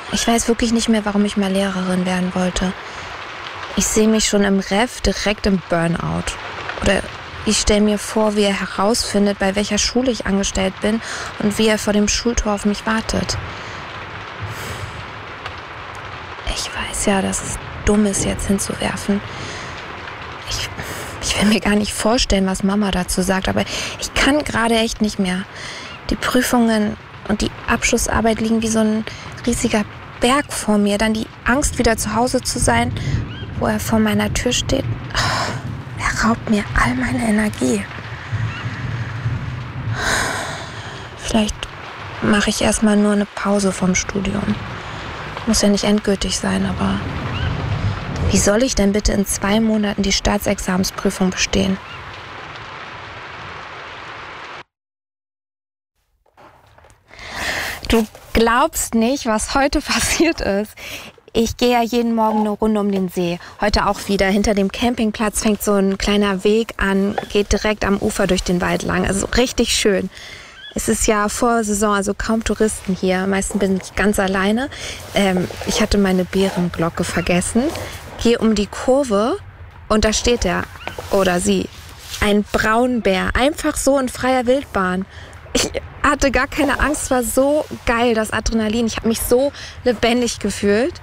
Ich weiß wirklich nicht mehr, warum ich mal Lehrerin werden wollte. Ich sehe mich schon im Ref direkt im Burnout. Oder ich stelle mir vor, wie er herausfindet, bei welcher Schule ich angestellt bin und wie er vor dem Schultor auf mich wartet. Ich weiß ja, dass es dumm ist, jetzt hinzuwerfen. Ich will mir gar nicht vorstellen, was Mama dazu sagt, aber ich kann gerade echt nicht mehr. Die Prüfungen und die Abschlussarbeit liegen wie so ein riesiger Berg vor mir. Dann die Angst, wieder zu Hause zu sein, wo er vor meiner Tür steht. Er raubt mir all meine Energie. Vielleicht mache ich erstmal nur eine Pause vom Studium. Muss ja nicht endgültig sein, aber wie soll ich denn bitte in 2 Monaten die Staatsexamensprüfung bestehen? Du glaubst nicht, was heute passiert ist. Ich gehe ja jeden Morgen eine Runde um den See. Heute auch wieder. Hinter dem Campingplatz fängt so ein kleiner Weg an, geht direkt am Ufer durch den Wald lang. Also richtig schön. Es ist ja Vorsaison, also kaum Touristen hier. Meistens bin ich ganz alleine. Ich hatte meine Bärenglocke vergessen. Gehe um die Kurve und da steht er oder sie. Ein Braunbär, einfach so in freier Wildbahn. Ich hatte gar keine Angst, es war so geil, das Adrenalin. Ich habe mich so lebendig gefühlt.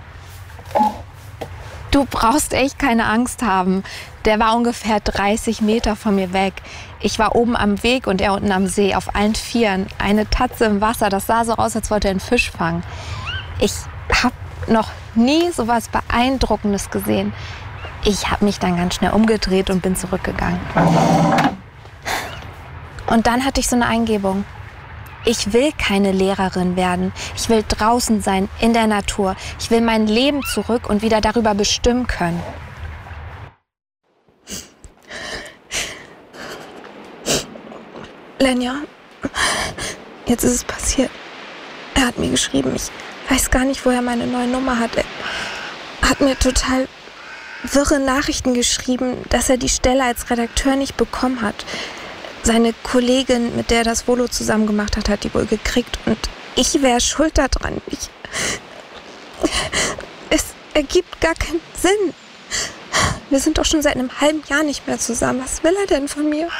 Du brauchst echt keine Angst haben. Der war ungefähr 30 Meter von mir weg. Ich war oben am Weg und er unten am See, auf allen Vieren. Eine Tatze im Wasser, das sah so aus, als wollte er einen Fisch fangen. Ich habe noch nie so was Beeindruckendes gesehen. Ich habe mich dann ganz schnell umgedreht und bin zurückgegangen. Und dann hatte ich so eine Eingebung. Ich will keine Lehrerin werden. Ich will draußen sein, in der Natur. Ich will mein Leben zurück und wieder darüber bestimmen können. Lenja, jetzt ist es passiert. Er hat mir geschrieben. Ich weiß gar nicht, woher meine neue Nummer hat. Er hat mir total wirre Nachrichten geschrieben, dass er die Stelle als Redakteur nicht bekommen hat. Seine Kollegin, mit der er das Volo zusammen gemacht hat, hat die wohl gekriegt. Und ich wäre schuld daran. Es ergibt gar keinen Sinn. Wir sind doch schon seit einem halben Jahr nicht mehr zusammen. Was will er denn von mir?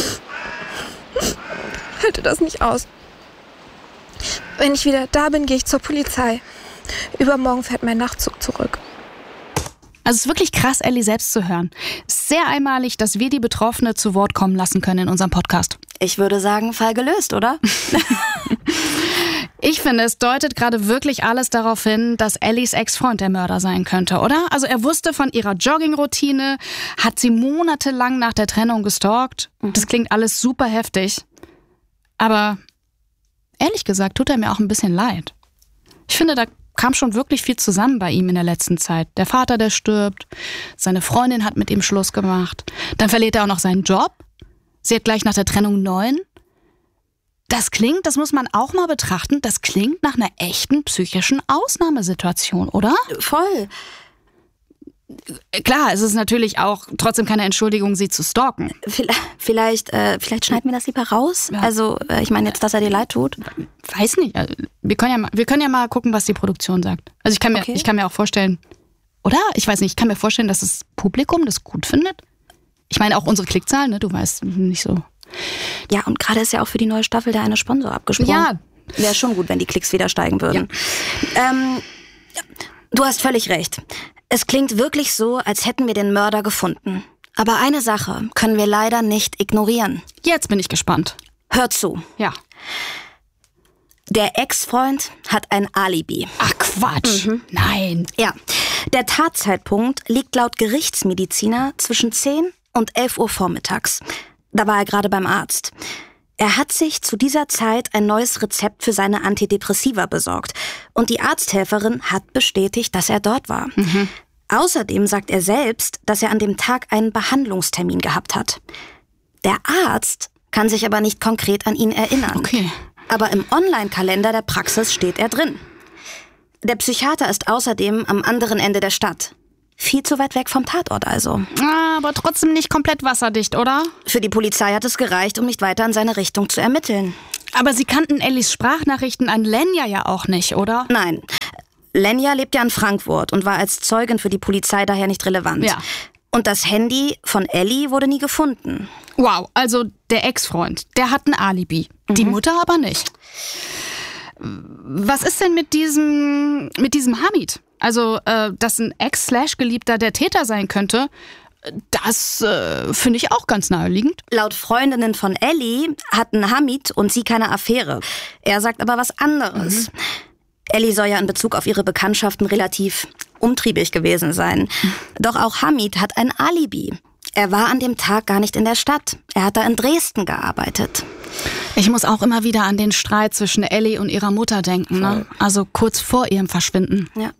Ich halte das nicht aus. Wenn ich wieder da bin, gehe ich zur Polizei. Übermorgen fährt mein Nachtzug zurück. Also es ist wirklich krass, Ellie selbst zu hören. Sehr einmalig, dass wir die Betroffene zu Wort kommen lassen können in unserem Podcast. Ich würde sagen, Fall gelöst, oder? Ich finde, es deutet gerade wirklich alles darauf hin, dass Ellies Ex-Freund der Mörder sein könnte, oder? Also er wusste von ihrer Jogging-Routine, hat sie monatelang nach der Trennung gestalkt. Das klingt alles super heftig. Aber ehrlich gesagt tut er mir auch ein bisschen leid. Ich finde, da kam schon wirklich viel zusammen bei ihm in der letzten Zeit. Der Vater, der stirbt, seine Freundin hat mit ihm Schluss gemacht. Dann verliert er auch noch seinen Job. Sie hat gleich nach der Trennung einen neuen. Das muss man auch mal betrachten, das klingt nach einer echten psychischen Ausnahmesituation, oder? Voll. Klar, es ist natürlich auch trotzdem keine Entschuldigung, sie zu stalken. Vielleicht schneiden wir das lieber raus. Ja. Also, ich meine jetzt, dass er dir leid tut. Weiß nicht. Wir können ja mal gucken, was die Produktion sagt. Also ich kann mir auch vorstellen, oder? Ich weiß nicht, ich kann mir vorstellen, dass das Publikum das gut findet. Ich meine auch unsere Klickzahlen, ne? Du weißt, nicht so. Ja, und gerade ist ja auch für die neue Staffel der eine Sponsor abgesprungen. Ja. Wäre schon gut, wenn die Klicks wieder steigen würden. Ja. Du hast völlig recht. Es klingt wirklich so, als hätten wir den Mörder gefunden. Aber eine Sache können wir leider nicht ignorieren. Jetzt bin ich gespannt. Hör zu. Ja. Der Ex-Freund hat ein Alibi. Ach Quatsch. Nein. Ja. Der Tatzeitpunkt liegt laut Gerichtsmediziner zwischen 10 und 11 Uhr vormittags. Da war er gerade beim Arzt. Er hat sich zu dieser Zeit ein neues Rezept für seine Antidepressiva besorgt. Und die Arzthelferin hat bestätigt, dass er dort war. Außerdem sagt er selbst, dass er an dem Tag einen Behandlungstermin gehabt hat. Der Arzt kann sich aber nicht konkret an ihn erinnern. Okay. Aber im Online-Kalender der Praxis steht er drin. Der Psychiater ist außerdem am anderen Ende der Stadt. Viel zu weit weg vom Tatort also. Aber trotzdem nicht komplett wasserdicht, oder? Für die Polizei hat es gereicht, um nicht weiter in seine Richtung zu ermitteln. Aber sie kannten Ellies Sprachnachrichten an Lenja ja auch nicht, oder? Nein. Lenya lebt ja in Frankfurt und war als Zeugin für die Polizei daher nicht relevant. Ja. Und das Handy von Ellie wurde nie gefunden. Wow, also der Ex-Freund, der hat ein Alibi. Die Mutter aber nicht. Was ist denn mit diesem Hamid? Also, dass ein Ex-Geliebter der Täter sein könnte, das finde ich auch ganz naheliegend. Laut Freundinnen von Ellie hatten Hamid und sie keine Affäre. Er sagt aber was anderes. Ellie soll ja in Bezug auf ihre Bekanntschaften relativ umtriebig gewesen sein. Doch auch Hamid hat ein Alibi. Er war an dem Tag gar nicht in der Stadt. Er hat da in Dresden gearbeitet. Ich muss auch immer wieder an den Streit zwischen Ellie und ihrer Mutter denken, ne? Also kurz vor ihrem Verschwinden. Ja.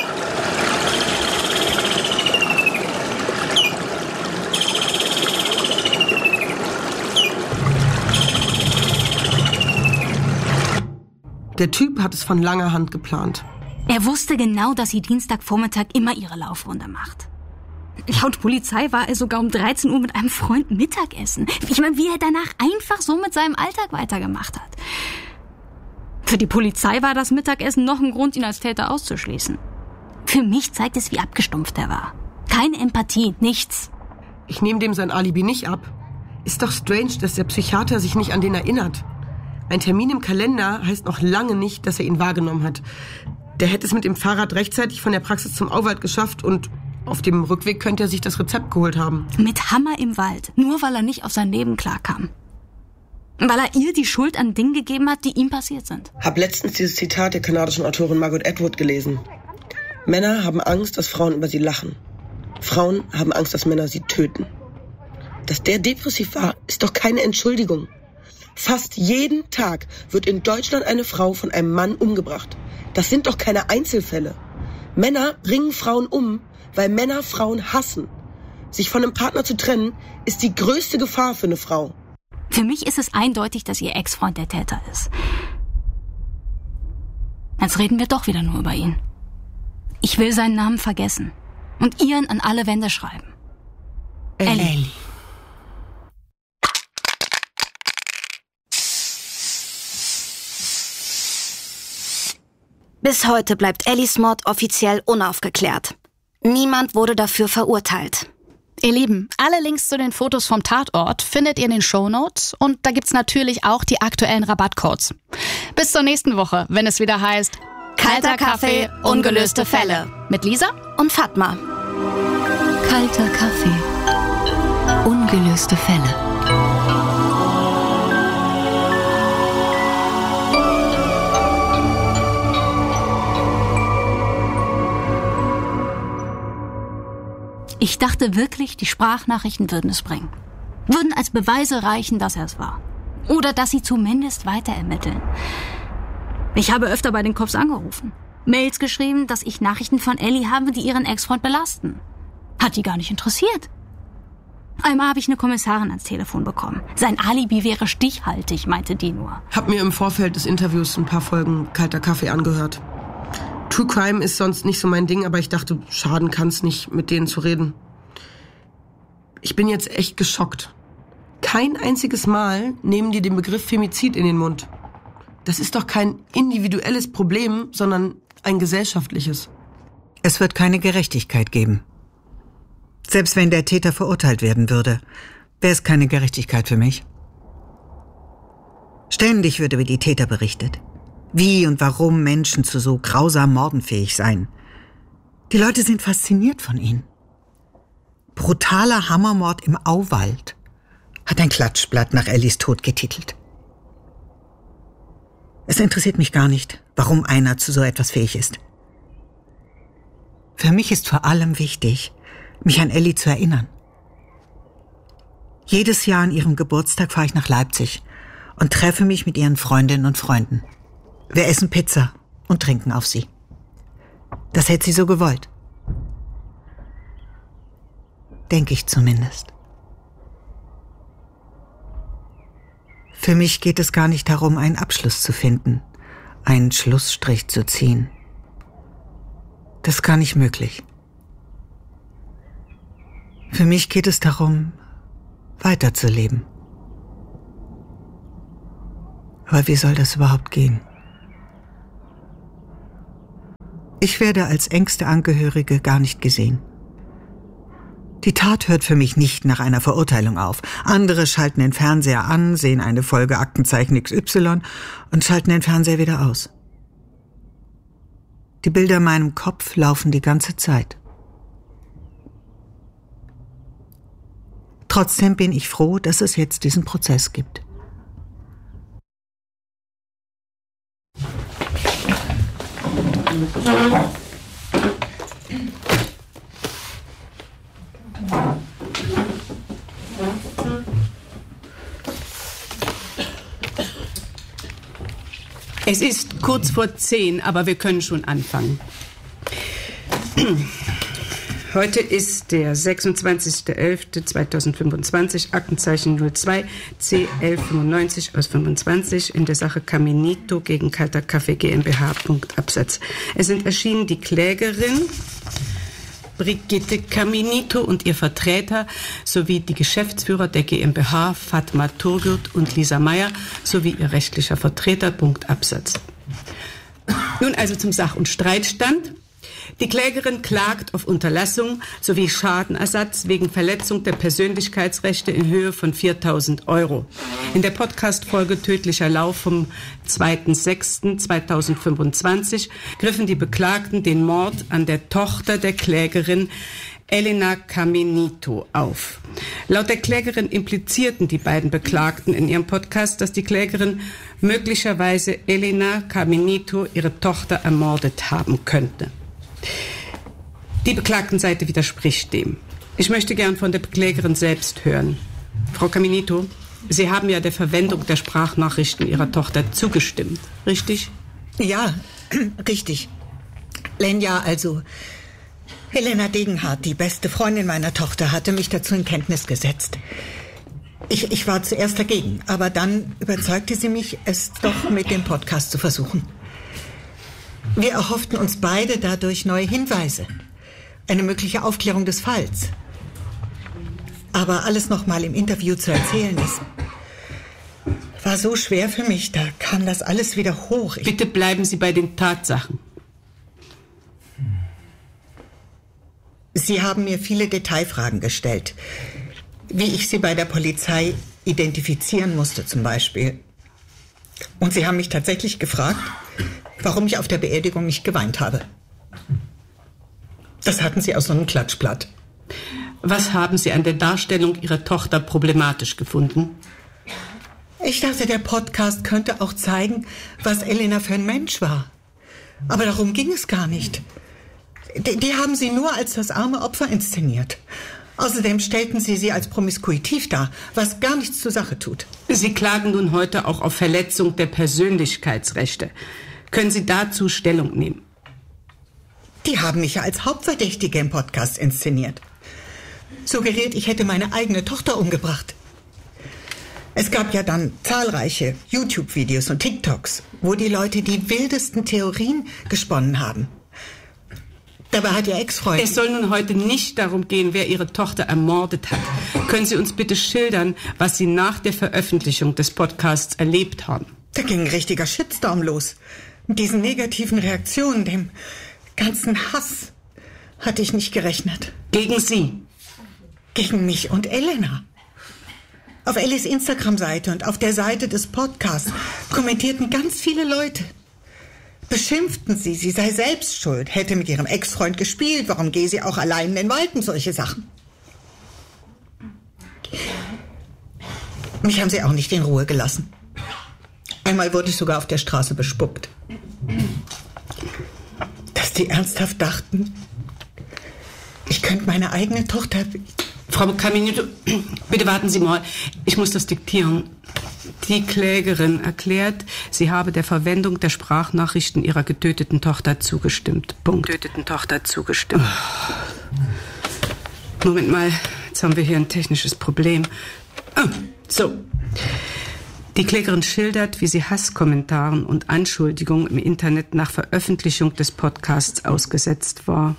Der Typ hat es von langer Hand geplant. Er wusste genau, dass sie Dienstagvormittag immer ihre Laufrunde macht. Laut Polizei war er sogar um 13 Uhr mit einem Freund Mittagessen. Ich meine, wie er danach einfach so mit seinem Alltag weitergemacht hat. Für die Polizei war das Mittagessen noch ein Grund, ihn als Täter auszuschließen. Für mich zeigt es, wie abgestumpft er war. Keine Empathie, nichts. Ich nehme dem sein Alibi nicht ab. Ist doch strange, dass der Psychiater sich nicht an den erinnert. Ein Termin im Kalender heißt noch lange nicht, dass er ihn wahrgenommen hat. Der hätte es mit dem Fahrrad rechtzeitig von der Praxis zum Auwald geschafft und auf dem Rückweg könnte er sich das Rezept geholt haben. Mit Hammer im Wald, nur weil er nicht auf sein Leben klarkam. Weil er ihr die Schuld an Dingen gegeben hat, die ihm passiert sind. Hab letztens dieses Zitat der kanadischen Autorin Margaret Atwood gelesen. Männer haben Angst, dass Frauen über sie lachen. Frauen haben Angst, dass Männer sie töten. Dass der depressiv war, ist doch keine Entschuldigung. Fast jeden Tag wird in Deutschland eine Frau von einem Mann umgebracht. Das sind doch keine Einzelfälle. Männer bringen Frauen um, weil Männer Frauen hassen. Sich von einem Partner zu trennen, ist die größte Gefahr für eine Frau. Für mich ist es eindeutig, dass ihr Ex-Freund der Täter ist. Jetzt reden wir doch wieder nur über ihn. Ich will seinen Namen vergessen und ihren an alle Wände schreiben. Ellie. Bis heute bleibt Ellies Mord offiziell unaufgeklärt. Niemand wurde dafür verurteilt. Ihr Lieben, alle Links zu den Fotos vom Tatort findet ihr in den Shownotes und da gibt's natürlich auch die aktuellen Rabattcodes. Bis zur nächsten Woche, wenn es wieder heißt Kalter Kaffee, ungelöste Fälle. Mit Lisa Und Fatma. Kalter Kaffee. Ungelöste Fälle. Ich dachte wirklich, die Sprachnachrichten würden es bringen. Würden als Beweise reichen, dass er es war. Oder dass sie zumindest weiter ermitteln. Ich habe öfter bei den Cops angerufen. Mails geschrieben, dass ich Nachrichten von Ellie habe, die ihren Ex-Freund belasten. Hat die gar nicht interessiert. Einmal habe ich eine Kommissarin ans Telefon bekommen. Sein Alibi wäre stichhaltig, meinte die nur. Hab mir im Vorfeld des Interviews ein paar Folgen Kalter Kaffee angehört. True Crime ist sonst nicht so mein Ding, aber ich dachte, schaden kann's nicht, mit denen zu reden. Ich bin jetzt echt geschockt. Kein einziges Mal nehmen die den Begriff Femizid in den Mund. Das ist doch kein individuelles Problem, sondern ein gesellschaftliches. Es wird keine Gerechtigkeit geben. Selbst wenn der Täter verurteilt werden würde, wäre es keine Gerechtigkeit für mich. Ständig wird über die Täter berichtet. Wie und warum Menschen zu so grausamen Morden fähig seien. Die Leute sind fasziniert von ihnen. Brutaler Hammermord im Auwald, hat ein Klatschblatt nach Ellies Tod getitelt. Es interessiert mich gar nicht, warum einer zu so etwas fähig ist. Für mich ist vor allem wichtig, mich an Ellie zu erinnern. Jedes Jahr an ihrem Geburtstag fahre ich nach Leipzig und treffe mich mit ihren Freundinnen und Freunden. Wir essen Pizza und trinken auf sie. Das hätte sie so gewollt. Denke ich zumindest. Für mich geht es gar nicht darum, einen Abschluss zu finden, einen Schlussstrich zu ziehen. Das ist gar nicht möglich. Für mich geht es darum, weiterzuleben. Aber wie soll das überhaupt gehen? Ich werde als engste Angehörige gar nicht gesehen. Die Tat hört für mich nicht nach einer Verurteilung auf. Andere schalten den Fernseher an, sehen eine Folge Aktenzeichen XY und schalten den Fernseher wieder aus. Die Bilder in meinem Kopf laufen die ganze Zeit. Trotzdem bin ich froh, dass es jetzt diesen Prozess gibt. Es ist kurz vor 10, aber wir können schon anfangen. Heute ist der 26.11.2025, Aktenzeichen 02 C1195 aus 25 in der Sache Caminito gegen Kalter Kaffee GmbH. Absatz. Es sind erschienen die Klägerin Brigitte Caminito und ihr Vertreter sowie die Geschäftsführer der GmbH Fatma Turgut und Lisa Meyer sowie ihr rechtlicher Vertreter. Absatz. Nun also zum Sach- und Streitstand. Die Klägerin klagt auf Unterlassung sowie Schadenersatz wegen Verletzung der Persönlichkeitsrechte in Höhe von 4.000 €. In der Podcast-Folge Tödlicher Lauf vom 2.6.2025 griffen die Beklagten den Mord an der Tochter der Klägerin Elena Caminito auf. Laut der Klägerin implizierten die beiden Beklagten in ihrem Podcast, dass die Klägerin möglicherweise Elena Caminito, ihre Tochter, ermordet haben könnte. Die Beklagtenseite widerspricht dem. Ich möchte gern von der Klägerin selbst hören. Frau Caminito, Sie haben ja der Verwendung der Sprachnachrichten Ihrer Tochter zugestimmt, richtig? Ja, richtig. Lenja, also Helena Degenhardt, die beste Freundin meiner Tochter, hatte mich dazu in Kenntnis gesetzt. Ich war zuerst dagegen, aber dann überzeugte sie mich, es doch mit dem Podcast zu versuchen. Wir erhofften uns beide dadurch neue Hinweise, eine mögliche Aufklärung des Falls. Aber alles noch mal im Interview zu erzählen, das war so schwer für mich, da kam das alles wieder hoch. Bitte bleiben Sie bei den Tatsachen. Sie haben mir viele Detailfragen gestellt, wie ich sie bei der Polizei identifizieren musste zum Beispiel. Und Sie haben mich tatsächlich gefragt, warum ich auf der Beerdigung nicht geweint habe. Das hatten Sie aus so einem Klatschblatt. Was haben Sie an der Darstellung Ihrer Tochter problematisch gefunden? Ich dachte, der Podcast könnte auch zeigen, was Elena für ein Mensch war. Aber darum ging es gar nicht. Die haben sie nur als das arme Opfer inszeniert. Außerdem stellten sie als promiskuitiv dar, was gar nichts zur Sache tut. Sie klagen nun heute auch auf Verletzung der Persönlichkeitsrechte. Können Sie dazu Stellung nehmen? Die haben mich ja als Hauptverdächtige im Podcast inszeniert. Suggeriert, ich hätte meine eigene Tochter umgebracht. Es gab ja dann zahlreiche YouTube-Videos und TikToks, wo die Leute die wildesten Theorien gesponnen haben. Dabei hat ihr Ex-Freund... Es soll nun heute nicht darum gehen, wer Ihre Tochter ermordet hat. Können Sie uns bitte schildern, was Sie nach der Veröffentlichung des Podcasts erlebt haben? Da ging ein richtiger Shitstorm los. Mit diesen negativen Reaktionen, dem ganzen Hass, hatte ich nicht gerechnet. Gegen Sie? Gegen mich und Elena. Auf Ellis Instagram-Seite und auf der Seite des Podcasts kommentierten ganz viele Leute. Beschimpften sie sei selbst schuld, hätte mit ihrem Ex-Freund gespielt, warum gehe sie auch allein in den Wald und solche Sachen. Mich haben sie auch nicht in Ruhe gelassen. Einmal wurde ich sogar auf der Straße bespuckt. Dass die ernsthaft dachten, ich könnte meine eigene Tochter... Frau Caminito, bitte warten Sie mal. Ich muss das diktieren. Die Klägerin erklärt, sie habe der Verwendung der Sprachnachrichten ihrer getöteten Tochter zugestimmt. Punkt. Moment mal, jetzt haben wir hier ein technisches Problem. So. Die Klägerin schildert, wie sie Hasskommentaren und Anschuldigungen im Internet nach Veröffentlichung des Podcasts ausgesetzt war.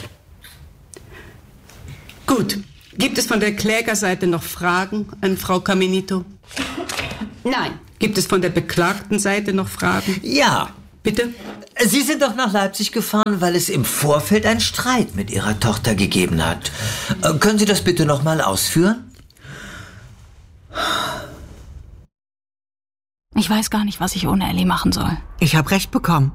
Gut. Gibt es von der Klägerseite noch Fragen an Frau Caminito? Nein. Gibt es von der beklagten Seite noch Fragen? Ja, Bitte? Sie sind doch nach Leipzig gefahren, weil es im Vorfeld einen Streit mit Ihrer Tochter gegeben hat. Können Sie das bitte noch mal ausführen? Ich weiß gar nicht, was ich ohne Ellie machen soll. Ich habe recht bekommen.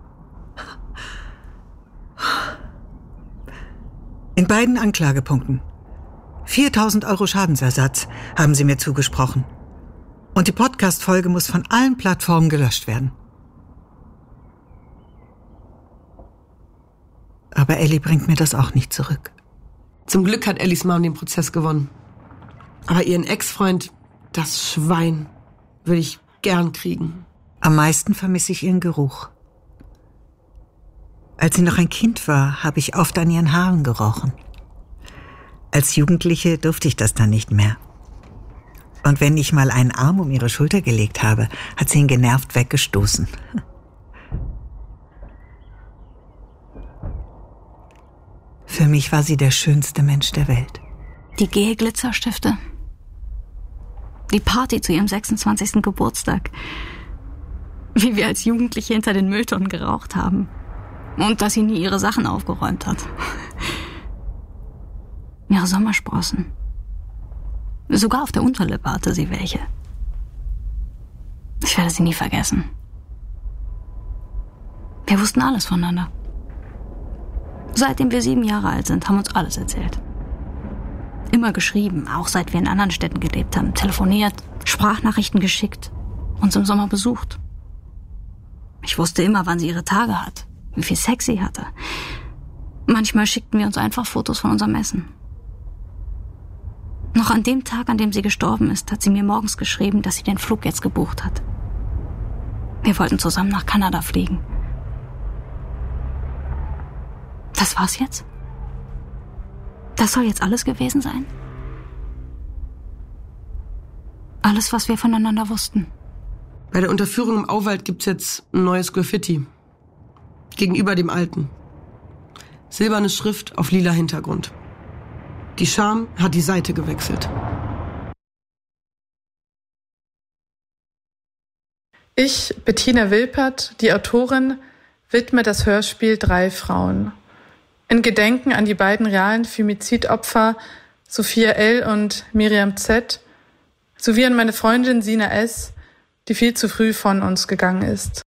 In beiden Anklagepunkten. 4.000 € Schadensersatz haben sie mir zugesprochen. Und die Podcast-Folge muss von allen Plattformen gelöscht werden. Aber Ellie bringt mir das auch nicht zurück. Zum Glück hat Ellies Mom den Prozess gewonnen. Aber ihren Ex-Freund, das Schwein, würde ich gern kriegen. Am meisten vermisse ich ihren Geruch. Als sie noch ein Kind war, habe ich oft an ihren Haaren gerochen. Als Jugendliche durfte ich das dann nicht mehr. Und wenn ich mal einen Arm um ihre Schulter gelegt habe, hat sie ihn genervt weggestoßen. Für mich war sie der schönste Mensch der Welt. Die Gehe-Glitzerstifte. Die Party zu ihrem 26. Geburtstag. Wie wir als Jugendliche hinter den Mülltonnen geraucht haben. Und dass sie nie ihre Sachen aufgeräumt hat. Ihre Sommersprossen. Sogar auf der Unterlippe hatte sie welche. Ich werde sie nie vergessen. Wir wussten alles voneinander. Seitdem wir 7 Jahre alt sind, haben uns alles erzählt. Immer geschrieben, auch seit wir in anderen Städten gelebt haben. Telefoniert, Sprachnachrichten geschickt, uns im Sommer besucht. Ich wusste immer, wann sie ihre Tage hat, wie viel Sex sie hatte. Manchmal schickten wir uns einfach Fotos von unserem Essen. Noch an dem Tag, an dem sie gestorben ist, hat sie mir morgens geschrieben, dass sie den Flug jetzt gebucht hat. Wir wollten zusammen nach Kanada fliegen. Das war's jetzt? Das soll jetzt alles gewesen sein? Alles, was wir voneinander wussten. Bei der Unterführung im Auwald gibt's jetzt ein neues Graffiti. Gegenüber dem alten. Silberne Schrift auf lila Hintergrund. Die Scham hat die Seite gewechselt. Ich, Bettina Wilpert, die Autorin, widme das Hörspiel 3 Frauen. In Gedenken an die beiden realen Femizidopfer Sophia L. und Miriam Z. sowie an meine Freundin Sina S., die viel zu früh von uns gegangen ist.